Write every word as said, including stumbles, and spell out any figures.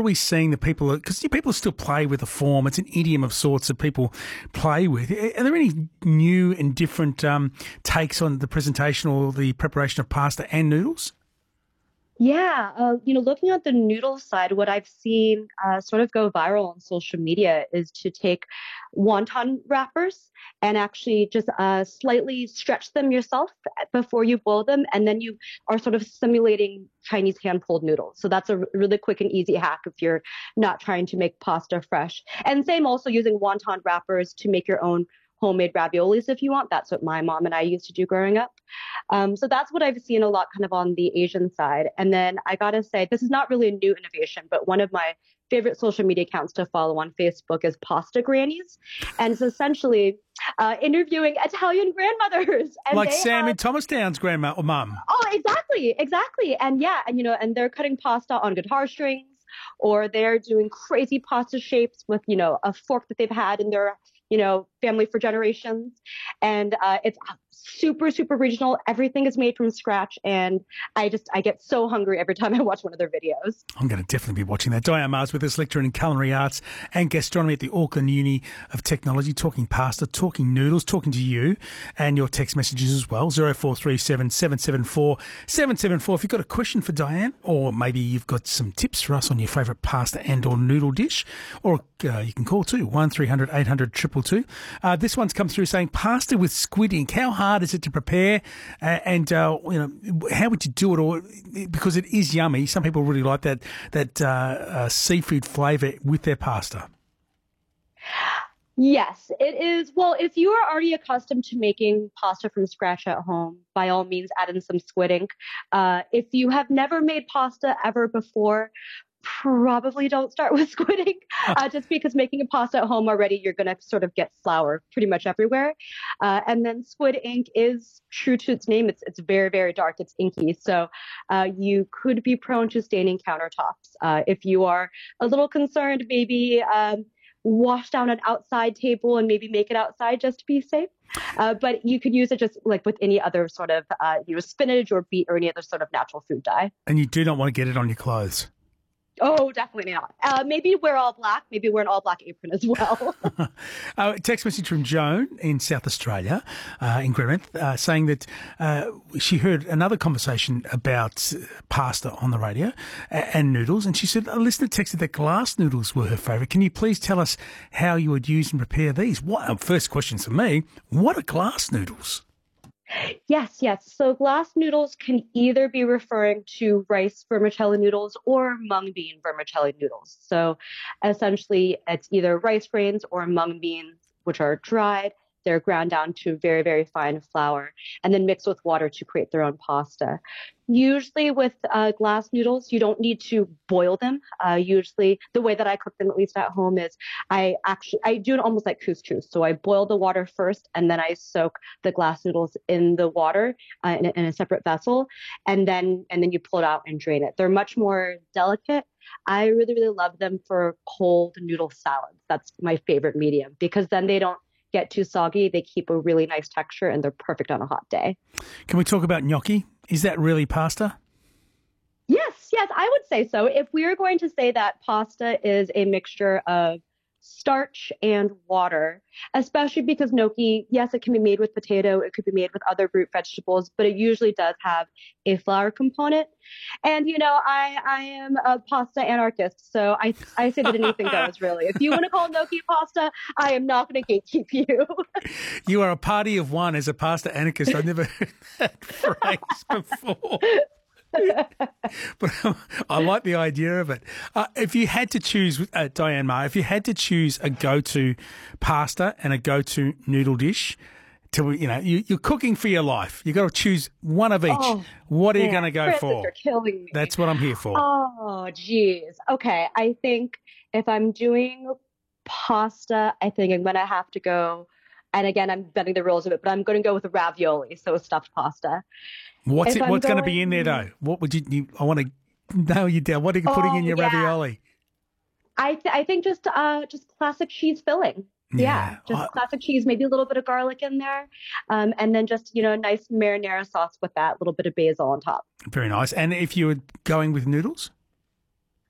are we seeing that people, because people still play with the form. It's an idiom of sorts that people play with. Are there any new and different um, takes on the presentation or the preparation of pasta and noodles? Yeah, uh, you know, looking at the noodle side, what I've seen uh, sort of go viral on social media is to take wonton wrappers and actually just uh, slightly stretch them yourself before you boil them, and then you are sort of simulating Chinese hand-pulled noodles. So that's a r- really quick and easy hack if you're not trying to make pasta fresh. And same also using wonton wrappers to make your own homemade raviolis if you want. That's what my mom and I used to do growing up. Um, so that's what I've seen a lot kind of on the Asian side. And then I got to say, this is not really a new innovation, but one of my favorite social media accounts to follow on Facebook is Pasta Grannies. And it's essentially uh, interviewing Italian grandmothers. And Like they Sam have, in Thomastown's grandma or mum. Oh, exactly, exactly. And yeah, and you know, and they're cutting pasta on guitar strings, or they're doing crazy pasta shapes with, you know, a fork that they've had in their, you know, family for generations. And uh, it's super, super regional. Everything is made from scratch. And I just, I get so hungry every time I watch one of their videos. I'm going to definitely be watching that. Diane Mars with us, lecturer in culinary arts and gastronomy at the Auckland Uni of Technology, talking pasta, talking noodles, talking to you and your text messages as well, zero four three seven, seven seven four, seven seven four. If you've got a question for Diane, or maybe you've got some tips for us on your favourite pasta and or noodle dish, or uh, you can call too, one three hundred eight hundred two two two. Uh, this one's come through saying pasta with squid ink. How hard is it to prepare? Uh, and, uh, you know, how would you do it? Or because it is yummy. Some people really like that, that uh, uh, seafood flavour with their pasta. Yes, it is. Well, if you are already accustomed to making pasta from scratch at home, by all means, add in some squid ink. Uh, if you have never made pasta ever before, probably don't start with squid ink, uh, just because making a pasta at home already, you're going to sort of get flour pretty much everywhere. Uh, and then squid ink is true to its name. It's it's very, very dark. It's inky. So uh, you could be prone to staining countertops. Uh, if you are a little concerned, maybe um, wash down an outside table and maybe make it outside just to be safe. Uh, but you could use it just like with any other sort of, uh, you know, spinach or beet or any other sort of natural food dye. And you do not want to get it on your clothes. Oh, definitely not. Uh, maybe wear all black. Maybe wear an all black apron as well. uh, text message from Joan in South Australia, uh, in Greymouth, uh, saying that uh, she heard another conversation about pasta on the radio and, and noodles, and she said a listener texted that glass noodles were her favourite. Can you please tell us how you would use and prepare these? What, uh, first question for me, what are glass noodles? Yes, yes. So glass noodles can either be referring to rice vermicelli noodles or mung bean vermicelli noodles. So essentially, it's either rice grains or mung beans, which are dried. They're ground down to very, very fine flour and then mixed with water to create their own pasta. Usually with uh, glass noodles, you don't need to boil them. Uh, usually the way that I cook them, at least at home, is I actually, I do it almost like couscous. So I boil the water first and then I soak the glass noodles in the water uh, in, a, in a separate vessel. And then, and then you pull it out and drain it. They're much more delicate. I really, really love them for cold noodle salads. That's my favorite medium because then they don't get too soggy. They keep a really nice texture and they're perfect on a hot day. Can we talk about gnocchi? Is that really pasta? Yes, yes, I would say so. If we are going to say that pasta is a mixture of starch and water, especially because gnocchi, yes, it can be made with potato, it could be made with other root vegetables, but it usually does have a flour component. And, you know, I, I am a pasta anarchist, so I, I say that anything goes, really. If you want to call gnocchi pasta, I am not going to gatekeep you. You are a party of one as a pasta anarchist. I've never heard that phrase before. But um, I like the idea of it. Uh, if you had to choose, uh, Diane Mar, if you had to choose a go-to pasta and a go-to noodle dish, to you know, you, you're cooking for your life. You've got to choose one of each. Oh, what are man, you going to go Francis, for? You're killing me. That's what I'm here for. Oh, geez. Okay, I think if I'm doing pasta, I think I'm going to have to go, and again, I'm bending the rules of it, but I'm going to go with a ravioli, so a stuffed pasta. What's if it? I'm What's going to be in there though? What would you? you I want to nail you down. What are you oh, putting in your yeah. ravioli? I th- I think just uh just classic cheese filling. Yeah, yeah just I, classic cheese, maybe a little bit of garlic in there, um, and then just you know nice marinara sauce with that, little bit of basil on top. Very nice. And if you were going with noodles?